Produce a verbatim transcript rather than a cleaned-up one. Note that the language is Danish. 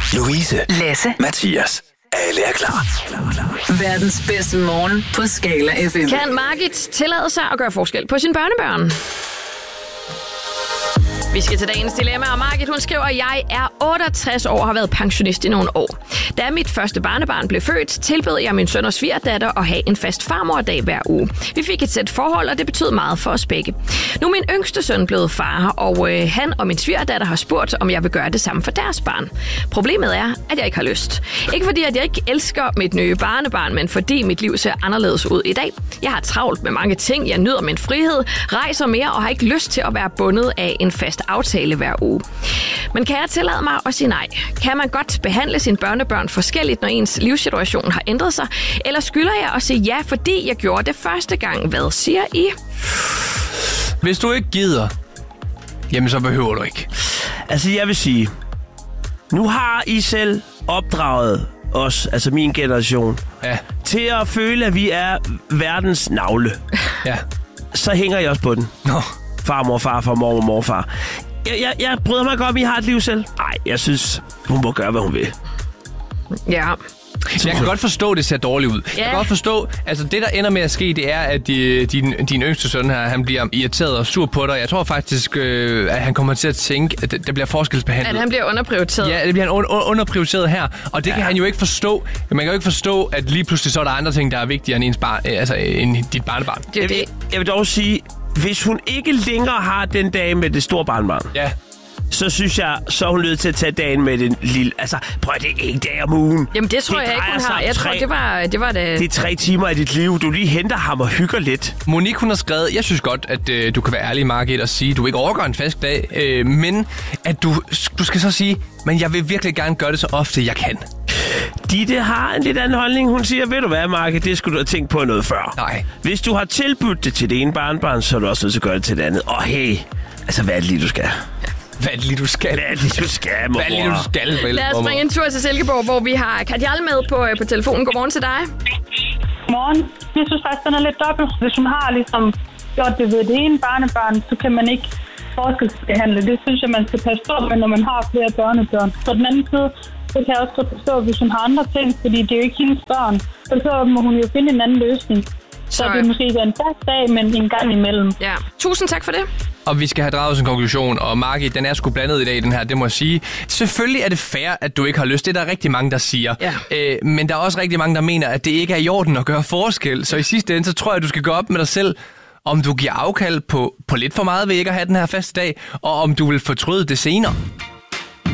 Louise, Lasse, Mathias. Alle er klar. verdens bedste morgen på Skala F M. Kan Margit tillade sig at gøre forskel på sine børnebørn? Vi skal til dagens dilemma, og Margit, hun skriver, at jeg er otteogtres år og har været pensionist i nogle år. Da mit første barnebarn blev født, tilbød jeg min søn og svigerdatter at have en fast farmordag hver uge. Vi fik et sæt forhold, og det betød meget for os begge. Nu er min yngste søn blevet far, og øh, han og min svigerdatter har spurgt, om jeg vil gøre det samme for deres barn. Problemet er, at jeg ikke har lyst. Ikke fordi, at jeg ikke elsker mit nye barnebarn, men fordi mit liv ser anderledes ud i dag. Jeg har travlt med mange ting, jeg nyder min frihed, rejser mere og har ikke lyst til at være bundet af en fast aftale hver uge. Men kan jeg tillade mig at sige nej? Kan man godt behandle sine børnebørn forskelligt, når ens livssituation har ændret sig? Eller skylder jeg at sige ja, fordi jeg gjorde det første gang? Hvad siger I? Hvis du ikke gider, jamen så behøver du ikke. Altså, jeg vil sige, nu har I selv opdraget os, altså min generation, Ja. til at føle, at vi er verdens navle. Ja. Så hænger jeg også på den. Nå. Farmor, farfar, mormor, morfar. Jeg, jeg, jeg bryder mig godt om, I har et liv selv. Nej, jeg synes, hun må gøre, hvad hun vil. Ja. Jeg kan godt forstå, at det ser dårligt ud. Ja. Jeg kan godt forstå, altså det, der ender med at ske, det er, at de, din, din yngste søn her, han bliver irriteret og sur på dig. Jeg tror faktisk, øh, at han kommer til at tænke, at der bliver forskelsbehandlet. At han bliver underprioriteret. Ja, det bliver han un- underprioriteret her, og det kan Ja. han jo ikke forstå. Man kan jo ikke forstå, at lige pludselig så er der andre ting, der er vigtigere end ens bar- altså end dit barnebarn. Det er Jeg det. vil, jeg vil dog sige, hvis hun ikke længere har den dag med det store barnbarn, Ja. så synes jeg, så er hun nødt til at tage dagen med den lille... Altså, prøv at det er en dag om ugen. Jamen det tror Det jeg ikke, drejer hun sig har. om Jeg tror, tre- det var det. Var det. Det er tre timer af dit liv. Du lige henter ham og hygger lidt. Monique, hun har skrevet, jeg synes godt, at øh, du kan være ærlig, Margit, og sige, at du ikke overgår en fast dag, øh, men at du, du skal så sige, men jeg vil virkelig gerne gøre det så ofte, jeg kan. Ditte har en lidt anden holdning. Hun siger, ved du hvad, Marke, det skulle du have tænkt på noget før. Nej. Hvis du har tilbudt det til det ene barnbarn, så er du også nødt til at gøre det til det andet. Og hey, altså hvad er det lige, du skal? Hvad er det lige, du skal? Hvad er det lige, du skal, mor? Hvad er det lige, du skal, vel? Lad os springe en tur til Silkeborg, hvor vi har Kajal med på, på telefonen. Godmorgen til dig. Morgen. Jeg synes faktisk, den er lidt dobbelt. Hvis hun har ligesom gjort det ved det ene barnebarn, så kan man ikke forskelsbehandle. Det synes jeg, man skal passe på med, når man har flere børnebørn. På den anden side, så kan jeg også godt forstå, hvis hun har andre ting, fordi det er jo ikke hendes børn. Så, så må hun jo finde en anden løsning. Så, så det er måske ikke en fast dag, men en gang imellem. Ja. Tusind tak for det. Og vi skal have draget en konklusion, og Margit, den er sgu blandet i dag, den her, det må jeg sige. Selvfølgelig er det fair, at du ikke har lyst. Det er der rigtig mange, der siger. Ja. Øh, men der er også rigtig mange, der mener, at det ikke er i orden at gøre forskel. Så i sidste ende, så tror jeg, at du skal gå op med dig selv, om du giver afkald på, på lidt for meget ved ikke at have den her faste dag, og om du vil fortryde det senere.